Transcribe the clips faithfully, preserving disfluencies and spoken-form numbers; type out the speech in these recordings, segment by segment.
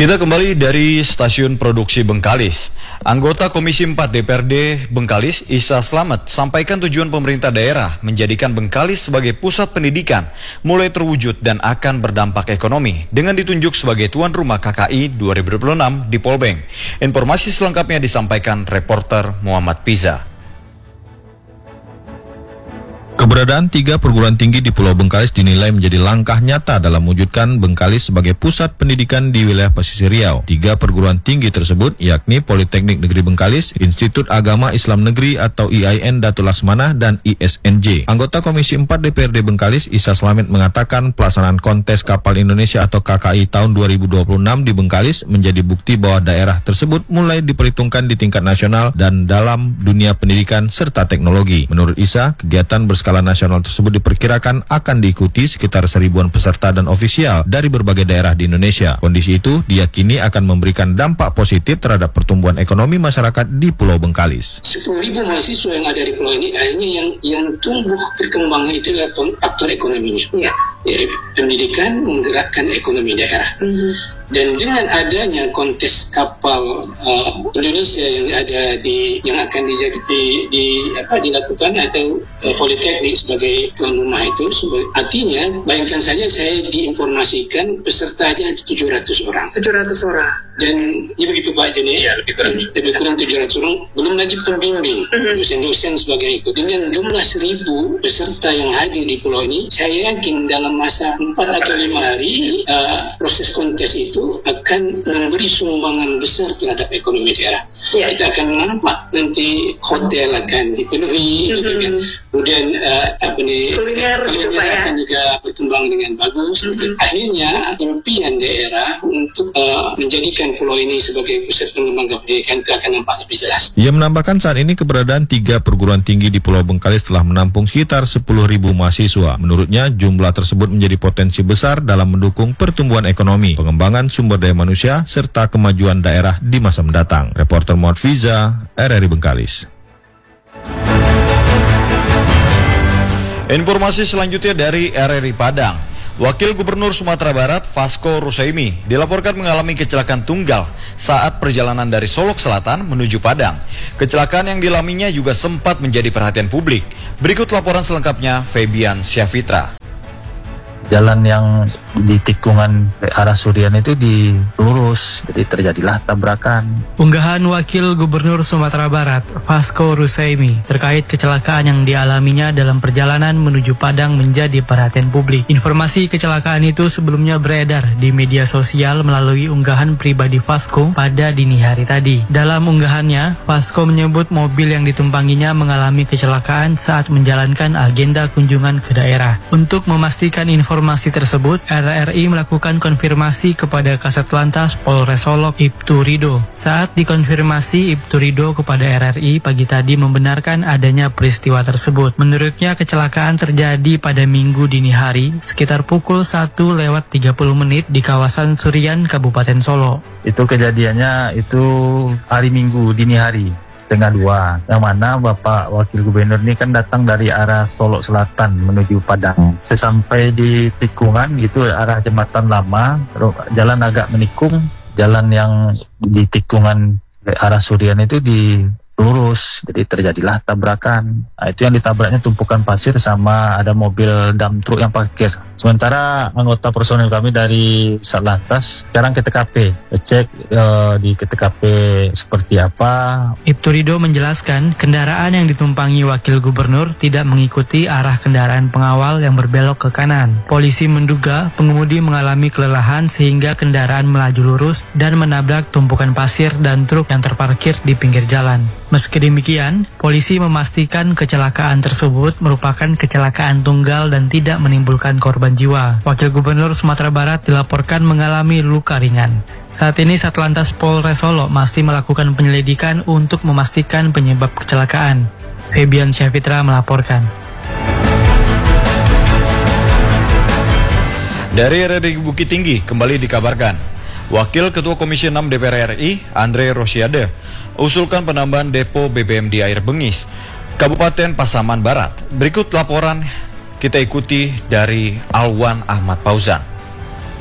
Kita kembali dari stasiun produksi Bengkalis. Anggota Komisi empat D P R D Bengkalis, Isa Slamet, sampaikan tujuan pemerintah daerah menjadikan Bengkalis sebagai pusat pendidikan mulai terwujud dan akan berdampak ekonomi dengan ditunjuk sebagai tuan rumah K K I dua ribu dua puluh enam di Polbeng. Informasi selengkapnya disampaikan reporter Muhammad Piza. Keberadaan tiga perguruan tinggi di Pulau Bengkalis dinilai menjadi langkah nyata dalam mewujudkan Bengkalis sebagai pusat pendidikan di wilayah pesisir Riau. Tiga perguruan tinggi tersebut yakni Politeknik Negeri Bengkalis, Institut Agama Islam Negeri atau I A I N Datuk Laksmana, dan I S N J. Anggota Komisi empat D P R D Bengkalis, Isa Slamet, mengatakan pelaksanaan kontes kapal Indonesia atau K K I tahun dua ribu dua puluh enam di Bengkalis menjadi bukti bahwa daerah tersebut mulai diperhitungkan di tingkat nasional dan dalam dunia pendidikan serta teknologi. Menurut Isa, kegiatan berskala nasional tersebut diperkirakan akan diikuti sekitar seribuan peserta dan ofisial dari berbagai daerah di Indonesia. Kondisi itu diyakini akan memberikan dampak positif terhadap pertumbuhan ekonomi masyarakat di Pulau Bengkalis. sepuluh ribu mahasiswa yang ada di pulau ini, akhirnya yang yang tumbuh perkembangan itu adalah faktor ekonominya. Ya. Ya, pendidikan menggerakkan ekonomi daerah. Mm-hmm. Dan dengan adanya kontes kapal uh, Indonesia yang ada di yang akan dijadi di, di apa dilakukan atau uh, Politeknik sebagai tuan rumah itu, sebagai, artinya bayangkan saja saya diinformasikan pesertanya ada tujuh ratus orang. tujuh ratus orang. Dan ya begitu Pak Jeni, ya, lebih kurang lebih kurang tujuh ratus orang, belum lagi pembimbing, uh-huh. dosen-dosen sebagai itu. Dengan jumlah seribu peserta yang hadir di pulau ini, saya yakin dalam masa empat atau lima hari uh, proses kontes itu akan memberi sumbangan besar terhadap ekonomi daerah. Ya. Kita akan nampak nanti hotel akan dipenuhi, mm-hmm. gitu kan. Kemudian uh, apa nih kuliner, kuliner ya. akan juga berkembang dengan bagus. Mm-hmm. Akhirnya impian daerah untuk uh, menjadikan pulau ini sebagai pusat pengembangan pendidikan itu akan nampak lebih jelas. Ia menambahkan saat ini keberadaan tiga perguruan tinggi di Pulau Bengkalis telah menampung sekitar sepuluh ribu mahasiswa. Menurutnya jumlah tersebut menjadi potensi besar dalam mendukung pertumbuhan ekonomi, pengembangan sumber daya manusia, serta kemajuan daerah di masa mendatang. Reporter Muhammad Fiza, R R I Bengkalis. Informasi selanjutnya dari R R I Padang. Wakil Gubernur Sumatera Barat, Vasco Rusaimi, dilaporkan mengalami kecelakaan tunggal saat perjalanan dari Solok Selatan menuju Padang. Kecelakaan yang dialaminya juga sempat menjadi perhatian publik. Berikut laporan selengkapnya Febian Syafitra. Jalan yang di tikungan arah Surian itu dilurus, jadi terjadilah tabrakan. Unggahan Wakil Gubernur Sumatera Barat, Vasco Rusaimi, terkait kecelakaan yang dialaminya dalam perjalanan menuju Padang menjadi perhatian publik. Informasi kecelakaan itu sebelumnya beredar di media sosial melalui unggahan pribadi Vasco pada dini hari tadi. Dalam unggahannya, Vasco menyebut mobil yang ditumpanginya mengalami kecelakaan saat menjalankan agenda kunjungan ke daerah. Untuk memastikan informasi Informasi tersebut, R R I melakukan konfirmasi kepada Kasat Lantas Polres Solok, Ibtu Rido. Saat dikonfirmasi, Ibtu Rido kepada R R I pagi tadi membenarkan adanya peristiwa tersebut. Menurutnya, kecelakaan terjadi pada Minggu dini hari, sekitar pukul satu lewat tiga puluh menit di kawasan Surian, Kabupaten Solo. Itu kejadiannya itu hari Minggu dini hari. Setengah dua, yang mana Bapak Wakil Gubernur ini kan datang dari arah Solok Selatan menuju Padang. Sesampai di tikungan gitu arah Jembatan Lama, jalan agak menikung, jalan yang di tikungan arah Surian itu di lurus, jadi terjadilah tabrakan. Nah, itu yang ditabraknya tumpukan pasir sama ada mobil dump truk yang parkir. Sementara anggota personel kami dari Satlantas sekarang ke T K P, cek uh, di T K P seperti apa. Ibtu Rido menjelaskan kendaraan yang ditumpangi Wakil Gubernur tidak mengikuti arah kendaraan pengawal yang berbelok ke kanan. Polisi menduga pengemudi mengalami kelelahan sehingga kendaraan melaju lurus dan menabrak tumpukan pasir dan truk yang terparkir di pinggir jalan. Meski demikian, polisi memastikan kecelakaan tersebut merupakan kecelakaan tunggal dan tidak menimbulkan korban jiwa. Wakil Gubernur Sumatera Barat dilaporkan mengalami luka ringan. Saat ini Satlantas Polres Solo masih melakukan penyelidikan untuk memastikan penyebab kecelakaan. Febian Syafitra melaporkan. Dari R R I Bukit Tinggi kembali dikabarkan, Wakil Ketua Komisi enam D P R R I, Andre Rosiade, usulkan penambahan depo B B M di Air Bengis, Kabupaten Pasaman Barat. Berikut laporan kita ikuti dari Alwan Ahmad Fauzan.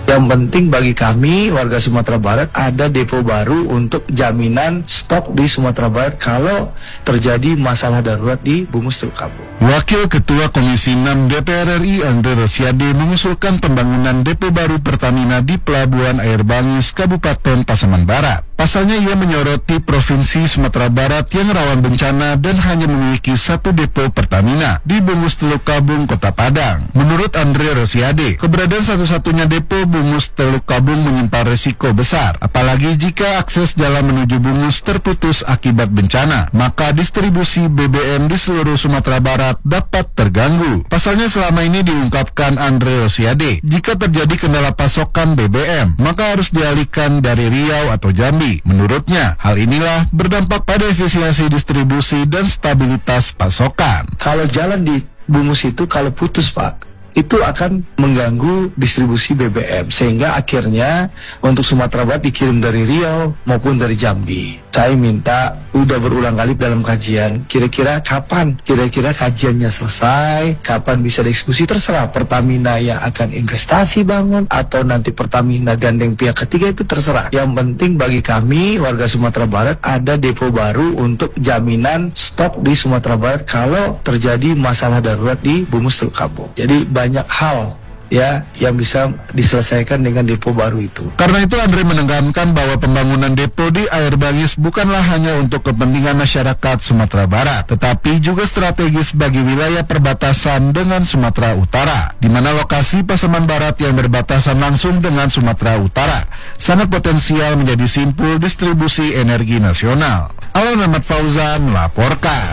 Yang penting bagi kami warga Sumatera Barat ada depo baru untuk jaminan stok di Sumatera Barat kalau terjadi masalah darurat di Bungus Teluk Kabung. Wakil Ketua Komisi enam D P R R I Andre Rosiade mengusulkan pembangunan depo baru Pertamina di Pelabuhan Air Bangis, Kabupaten Pasaman Barat. Pasalnya ia menyoroti Provinsi Sumatera Barat yang rawan bencana dan hanya memiliki satu depo Pertamina di Bungus Teluk Kabung, Kota Padang. Menurut Andre Rosiade, keberadaan satu-satunya depo Bungus Teluk Kabung menyimpan risiko besar, apalagi jika akses jalan menuju Bungus terputus akibat bencana, maka distribusi B B M di seluruh Sumatera Barat dapat terganggu. Pasalnya selama ini diungkapkan Andre Rosiade, jika terjadi kendala pasokan B B M, maka harus dialihkan dari Riau atau Jambi. Menurutnya, hal inilah berdampak pada efisiensi distribusi dan stabilitas pasokan. Kalau jalan di Bungus itu kalau putus, Pak, itu akan mengganggu distribusi B B M, sehingga akhirnya untuk Sumatera Barat dikirim dari Riau maupun dari Jambi. Saya minta, udah berulang kali dalam kajian, kira-kira kapan kira-kira kajiannya selesai, kapan bisa dieksekusi, terserah Pertamina yang akan investasi bangun atau nanti Pertamina gandeng pihak ketiga, itu terserah. Yang penting bagi kami warga Sumatera Barat ada depo baru untuk jaminan stok di Sumatera Barat kalau terjadi masalah darurat di Bungus Teluk Kabung. Jadi banyak hal ya yang bisa diselesaikan dengan depo baru itu. Karena itu Andre menekankan bahwa pembangunan depo di Air Bangis bukanlah hanya untuk kepentingan masyarakat Sumatera Barat, tetapi juga strategis bagi wilayah perbatasan dengan Sumatera Utara, di mana lokasi Pasaman Barat yang berbatasan langsung dengan Sumatera Utara sangat potensial menjadi simpul distribusi energi nasional. Alan Ahmad Fauzan melaporkan.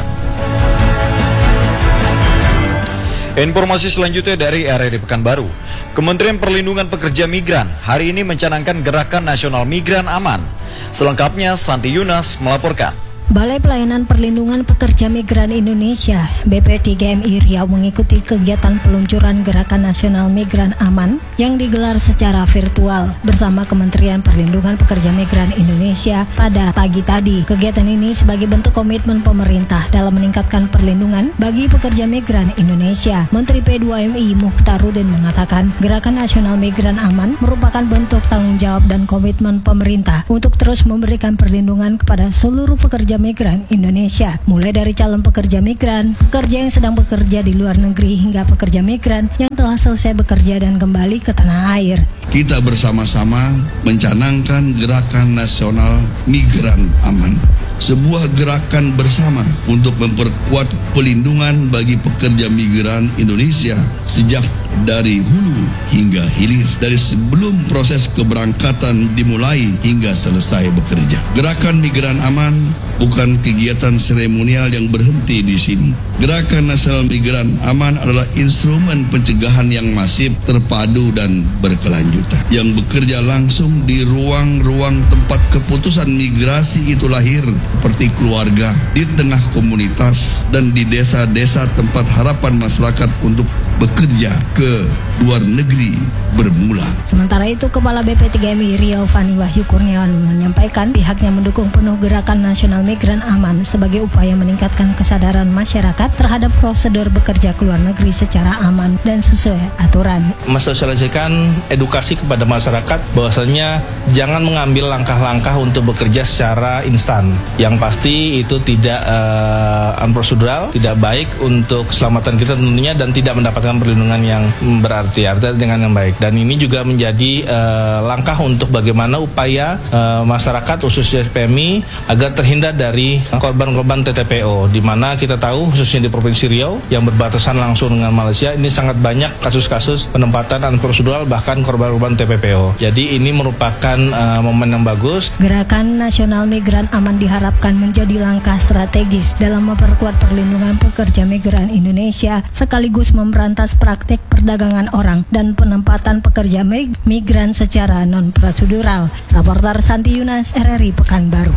Informasi selanjutnya dari R R I Pekanbaru. Kementerian Perlindungan Pekerja Migran hari ini mencanangkan Gerakan Nasional Migran Aman. Selengkapnya Santi Yunas melaporkan. Balai Pelayanan Perlindungan Pekerja Migran Indonesia B P tiga M I Riau mengikuti kegiatan peluncuran Gerakan Nasional Migran Aman yang digelar secara virtual bersama Kementerian Perlindungan Pekerja Migran Indonesia pada pagi tadi. Kegiatan ini sebagai bentuk komitmen pemerintah dalam meningkatkan perlindungan bagi pekerja migran Indonesia. Menteri P dua M I Mukhtarudin mengatakan Gerakan Nasional Migran Aman merupakan bentuk tanggung jawab dan komitmen pemerintah untuk terus memberikan perlindungan kepada seluruh pekerja migran Indonesia, mulai dari calon pekerja migran, pekerja yang sedang bekerja di luar negeri, hingga pekerja migran yang telah selesai bekerja dan kembali ke tanah air. Kita bersama-sama mencanangkan Gerakan Nasional Migran Aman, sebuah gerakan bersama untuk memperkuat pelindungan bagi pekerja migran Indonesia sejak dari hulu hingga hilir, dari sebelum proses keberangkatan dimulai hingga selesai bekerja. Gerakan Migran Aman bukan kegiatan seremonial yang berhenti di sini. Gerakan Nasional Migran Aman adalah instrumen pencegahan yang masif, terpadu dan berkelanjutan, yang bekerja langsung di ruang-ruang tempat keputusan migrasi itu lahir, seperti keluarga, di tengah komunitas, dan di desa-desa tempat harapan masyarakat untuk bekerja ke luar negeri bermula. Sementara itu, Kepala B P tiga M I Riau Fani Wahyu Kurniawan menyampaikan pihaknya mendukung penuh Gerakan Nasional Migran Aman sebagai upaya meningkatkan kesadaran masyarakat terhadap prosedur bekerja ke luar negeri secara aman dan sesuai aturan. Mensosialisasikan edukasi kepada masyarakat bahwasanya jangan mengambil langkah-langkah untuk bekerja secara instan. Yang pasti itu tidak uh, unprocedural, tidak baik untuk keselamatan kita tentunya, dan tidak mendapatkan perlindungan yang berarti artinya dengan yang baik. Dan ini juga menjadi uh, langkah untuk bagaimana upaya uh, masyarakat khususnya P M I agar terhindar dari korban-korban T T P O, di mana kita tahu khususnya di Provinsi Riau yang berbatasan langsung dengan Malaysia ini sangat banyak kasus-kasus penempatan unprocedural bahkan korban-korban T P P O. Jadi ini merupakan uh, momen yang bagus. Gerakan Nasional Migran Aman diharapkan menjadi langkah strategis dalam memperkuat perlindungan pekerja migran Indonesia sekaligus memberantas praktik perdagangan orang dan penempatan pekerja migran secara non-prosedural. Raporter Santi Yunas, R R I Pekanbaru.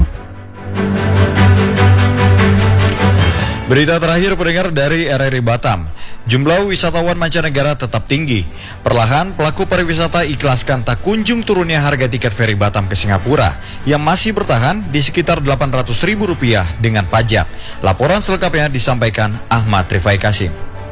Berita terakhir pendengar dari R R I Batam. Jumlah wisatawan mancanegara tetap tinggi. Perlahan, pelaku pariwisata ikhlaskan tak kunjung turunnya harga tiket feri Batam ke Singapura yang masih bertahan di sekitar delapan ratus ribu rupiah dengan pajak. Laporan selengkapnya disampaikan Ahmad Rifai Kasim.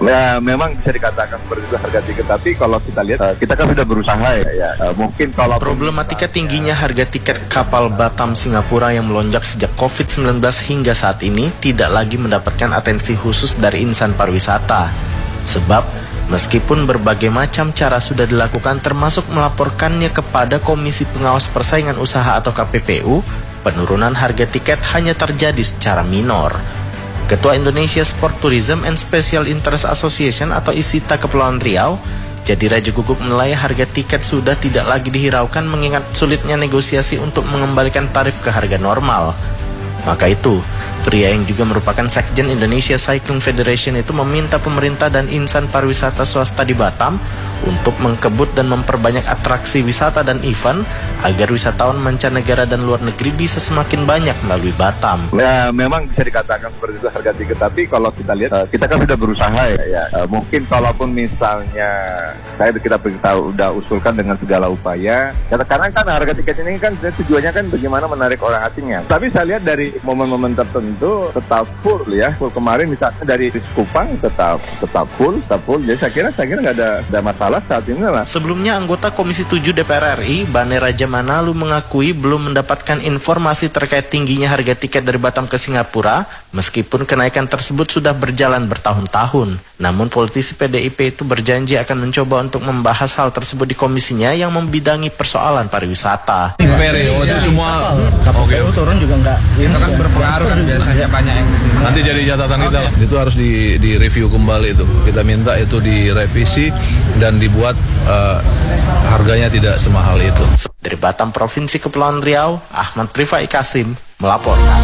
Ya, memang bisa dikatakan seperti itu harga tiket, tapi kalau kita lihat uh, kita kan sudah berusaha ya, ya uh, mungkin kalau problematika tingginya harga tiket kapal Batam Singapura yang melonjak sejak covid sembilan belas hingga saat ini tidak lagi mendapatkan atensi khusus dari insan pariwisata. Sebab meskipun berbagai macam cara sudah dilakukan termasuk melaporkannya kepada Komisi Pengawas Persaingan Usaha atau K P P U, penurunan harga tiket hanya terjadi secara minor. Ketua Indonesia Sport Tourism and Special Interest Association atau ISITA Kepulauan Riau, Jadi Raja Guguk menilai harga tiket sudah tidak lagi dihiraukan mengingat sulitnya negosiasi untuk mengembalikan tarif ke harga normal. Maka itu, pria yang juga merupakan Sekjen Indonesia Cycling Federation itu meminta pemerintah dan insan pariwisata swasta di Batam untuk mengkebut dan memperbanyak atraksi wisata dan event agar wisatawan mancanegara dan luar negeri bisa semakin banyak melalui Batam. Ya, memang bisa dikatakan seperti itu harga tiket, tapi kalau kita lihat uh, kita kan sudah berusaha ya, ya. Uh, mungkin kalaupun misalnya saya kita kita udah usulkan dengan segala upaya, karena kan harga tiket ini kan tujuannya kan bagaimana menarik orang asingnya. Tapi saya lihat dari momen-momen tertentu tetap full ya, full kemarin misalnya dari Kupang tetap tetap full, tetap full. Jadi saya kira saya kira nggak ada ada masalah saat ini lah. Sebelumnya anggota Komisi tujuh D P R R I Bane Raja Manalu mengakui belum mendapatkan informasi terkait tingginya harga tiket dari Batam ke Singapura, meskipun kenaikan tersebut sudah berjalan bertahun-tahun. Namun politisi P D I P itu berjanji akan mencoba untuk membahas hal tersebut di komisinya yang membidangi persoalan pariwisata. P R I itu semua K P P U turun juga enggak. Ini kan berpengaruh kan biasanya banyak yang kesini. nanti jadi catatan kita lah. Itu harus di, di review kembali itu. Kita minta itu direvisi dan dibuat uh, harganya tidak semahal itu. Dari Batam Provinsi Kepulauan Riau, Ahmad Rifai Kasim melaporkan.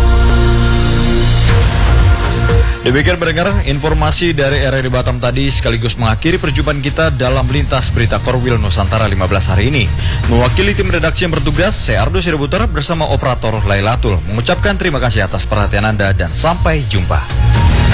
Demikian pendengar, informasi dari R R I Batam tadi sekaligus mengakhiri perjumpaan kita dalam Lintas Berita Korwil Nusantara lima belas hari ini. Mewakili tim redaksi yang bertugas, saya Ardo Siributor bersama operator Lailatul mengucapkan terima kasih atas perhatian Anda dan sampai jumpa.